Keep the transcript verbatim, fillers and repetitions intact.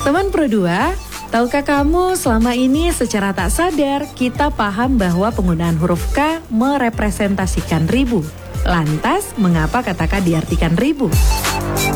Teman Pro dua, tahukah kamu selama ini secara tak sadar kita paham bahwa penggunaan huruf K merepresentasikan ribu. Lantas, mengapa kata K diartikan ribu?